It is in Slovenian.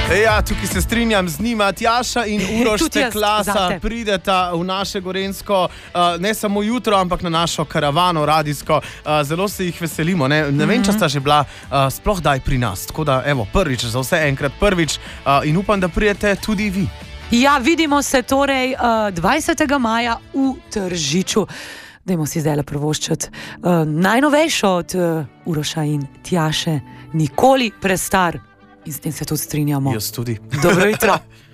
Ja, tukaj se strinjam z njima. Tjaša in Uroš Steklasa prideta v naše Gorenjsko, ne samo jutro, ampak na našo karavano radijsko. Zelo se jih veselimo. Ne vem, če sta že bila sploh daj pri nas. Tako da, evo, prvič, za vse enkrat prvič in upam, da pridete tudi vi. Ja, vidimo se torej 20. maja v Tržiču. Dajmo si zdaj privoščiti najnovejšo od Uroša in Tjaše. Nikoli prestar. In s tem se tudi strinjamo. Jaz tudi. Dobro jutro.